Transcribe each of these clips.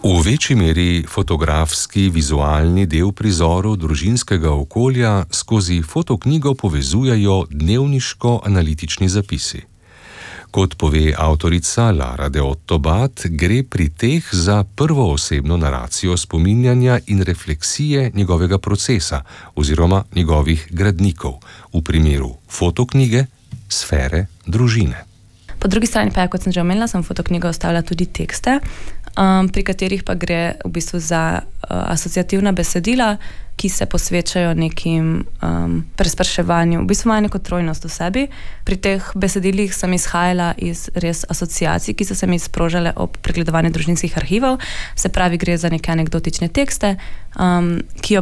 V večji meri fotografski, vizualni del prizorov družinskega okolja skozi fotoknjigo povezujejo dnevniško-analitični zapisi. Kot pove avtorica Lara de Otto-Bat, gre pri teh za prvoosebno naracijo spominjanja in refleksije njegovega procesa oziroma njegovih gradnikov, v primeru fotoknjige, sfere, družine. Po drugi strani pa, kot sem že omenila, sem fotoknjigo ostavila tudi tekste, pri katerih pa gre v bistvu za asociativna besedila, ki se posvečajo nekim prespraševanju. V bistvu imajo neko trojnost v sebi. Pri teh besedilih sem izhajala iz res asociacij, ki so se mi sprožale ob pregledovanju družinskih arhivov. Se pravi, gre za neke anekdotične tekste, ki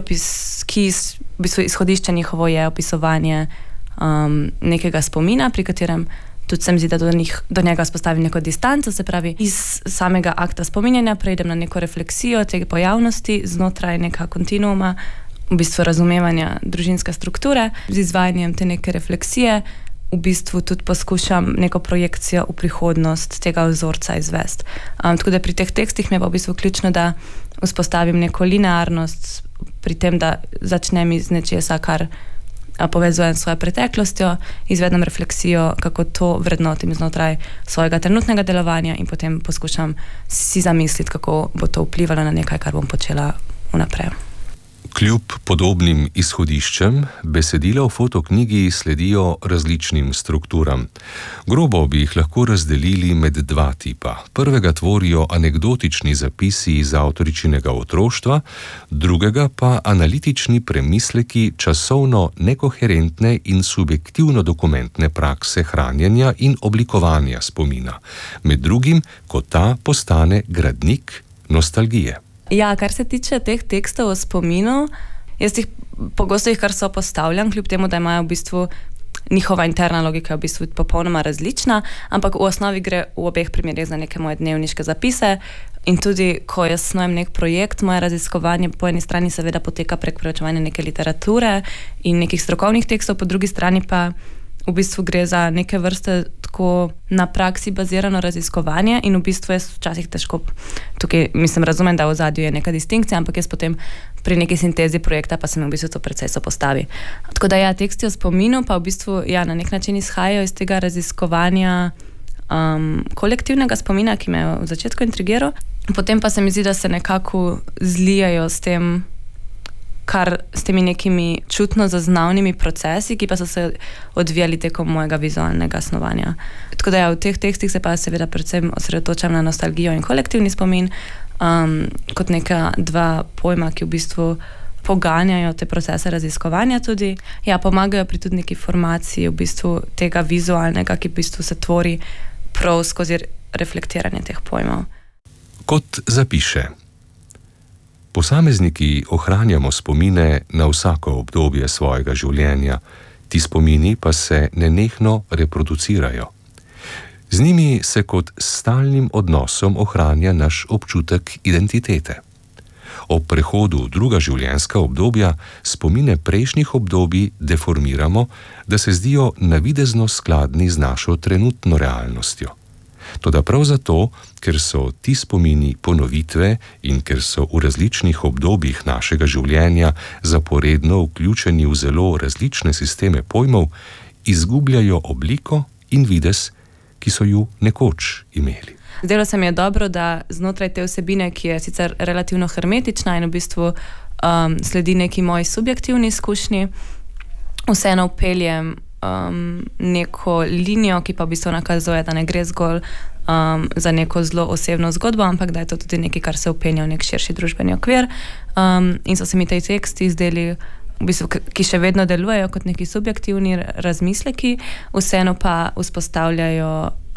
v bistvu izhodišče njihovo je opisovanje nekega spomina, pri katerem tudi se mi zdi, da do njega spostavim neko distanco, se pravi, iz samega akta spominjanja preidem na neko refleksijo te pojavnosti znotraj neka kontinuuma, v bistvu razumevanja družinske strukture. Z izvajanjem te neke refleksije v bistvu tudi poskušam neko projekcijo v prihodnost tega vzorca izvesti. Tako da pri teh tekstih mi je pa v bistvu ključno, da vzpostavim neko linearnost pri tem, da začnem iz nečesa, kar povezujem s svojo preteklostjo, izvedem refleksijo, kako to vrednotim znotraj svojega trenutnega delovanja in potem poskušam si zamisliti, kako bo to vplivalo na nekaj, kar bom počela vnaprej. Kljub podobnim izhodiščem, besedila v fotoknjigi sledijo različnim strukturam. Grobo bi jih lahko razdelili med dva tipa. Prvega tvorijo anekdotični zapisi iz avtoričinega otroštva, drugega pa analitični premisleki časovno nekoherentne in subjektivno dokumentne prakse hranjenja in oblikovanja spomina. Med drugim, ko ta postane gradnik nostalgije. Ja, kar se tiče teh tekstov o spominu, jaz pogosto jih kar sopostavljam, kljub temu, da imajo v bistvu njihova interna logika v bistvu popolnoma različna, ampak v osnovi gre v obeh primerih za neke moje dnevniške zapise in tudi, ko jaz snujem nek projekt, moje raziskovanje po eni strani seveda poteka prek preučevanja neke literature in nekih strokovnih tekstov, po drugi strani pa v bistvu gre za neke vrste tako na praksi bazirano raziskovanje in v bistvu jaz včasih težko tukaj, razumem, da v ozadju je neka distinkcija, ampak jaz potem pri neki sintezi projekta pa se mi v bistvu to precej sopostavi. Tako da ja, teksti o spominu pa v bistvu ja, na nek način izhajajo iz tega raziskovanja kolektivnega spomina, ki me je v začetku intrigiral. Potem pa se mi zdi, da se nekako zlijajo s temi nekimi čutno zaznavnimi procesi, ki pa so se odvijali tekom mojega vizualnega snovanja. Tako da ja, v teh tekstih se pa seveda predvsem osredotočam na nostalgijo in kolektivni spomin, kot neka dva pojma, ki v bistvu poganjajo te procese raziskovanja tudi. Ja, pomagajo pri tudi neki formaciji v bistvu tega vizualnega, ki v bistvu se tvori prav skozi reflektiranje teh pojmov. Kot zapiše: posamezniki ohranjamo spomine na vsako obdobje svojega življenja, ti spomini pa se nenehno reproducirajo. Z njimi se kot stalnim odnosom ohranja naš občutek identitete. Ob prehodu v druga življenjska obdobja spomine prejšnjih obdobij deformiramo, da se zdijo navidezno skladni z našo trenutno realnostjo. Toda prav zato, ker so ti spomini ponovitve in ker so v različnih obdobjih našega življenja zaporedno vključeni v zelo različne sisteme pojmov, izgubljajo obliko in videz, ki so ju nekoč imeli. Zdelo se mi je dobro, da znotraj te vsebine, ki je sicer relativno hermetična in v bistvu sledi neki moji subjektivni izkušnji, vseeno vpeljem neko linijo, ki pa v bistvu nakazuje, da ne gre zgolj za neko zelo osebno zgodbo, ampak da je to tudi nekaj, kar se vpenja v nek širši družbeni okvir. In so se mi te teksti zdeli, v bistvu, ki še vedno delujejo kot neki subjektivni razmisleki, vseeno pa vzpostavljajo,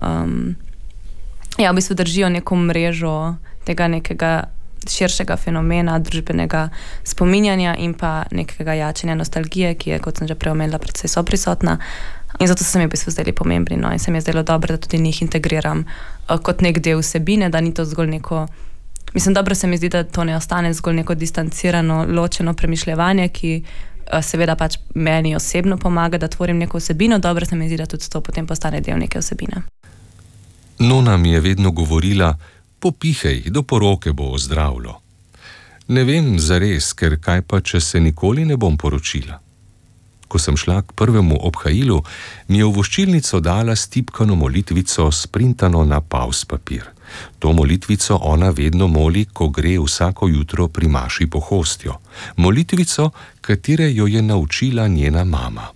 v bistvu držijo neko mrežo tega nekega širšega fenomena družbenega spominjanja in pa nekega jačanja nostalgije, ki je, kot sem že prej omenila, predvsej soprisotna. In zato se mi v bistvu zdeli pomembni, in se mi je zdelo dobro, da tudi njih integriram kot nek del vsebine, da ni to zgolj neko... dobro se mi zdi, da to ne ostane zgolj neko distancirano, ločeno premišljevanje, ki seveda pač meni osebno pomaga, da tvorim neko vsebino. Dobro se mi zdi, da tudi to potem postane del neke vsebine. Nona mi je vedno govorila: popihej, do poroke bo ozdravilo. Ne vem zares, ker kaj pa, če se nikoli ne bom poročila. Ko sem šla k prvemu obhajilu, mi je v voščilnico dala stipkano molitvico sprintano na pavs papir. To molitvico ona vedno moli, ko gre vsako jutro pri maši pohostjo. Molitvico, katere jo je naučila njena mama.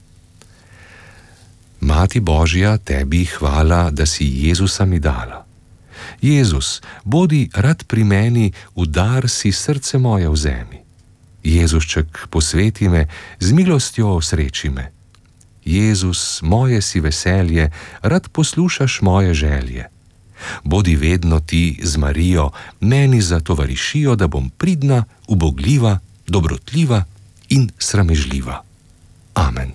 Mati Božja, tebi hvala, da si Jezusa mi dala. Jezus, bodi rad pri meni, udar si srce moje vzemi. Jezušček, posveti me, z milostjo osreči me. Jezus, moje si veselje, rad poslušaš moje želje. Bodi vedno ti z Marijo, meni zatovarišijo, da bom pridna, ubogljiva, dobrotljiva in sramežljiva. Amen.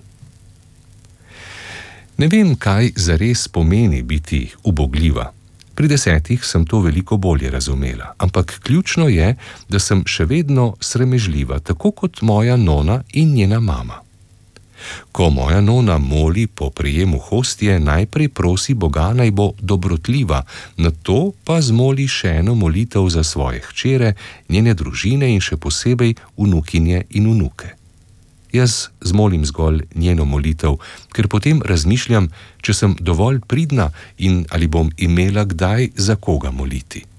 Ne vem, kaj zares pomeni biti ubogljiva. Pri 10 sem to veliko bolje razumela, ampak ključno je, da sem še vedno sramežljiva, tako kot moja nona in njena mama. Ko moja nona moli po prijemu hostije, najprej prosi Boga, naj bo dobrotljiva, nato pa zmoli še eno molitev za svoje hčere, njene družine in še posebej vnukinje in vnuke. Jaz zmolim zgolj njeno molitev, ker potem razmišljam, če sem dovolj pridna in ali bom imela kdaj za koga moliti.